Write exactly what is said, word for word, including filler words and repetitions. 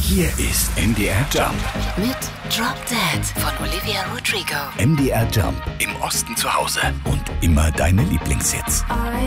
Hier ist M D R Jump mit Drop Dead von Olivia Rodrigo. M D R Jump im Osten zu Hause und immer deine Lieblingshits. I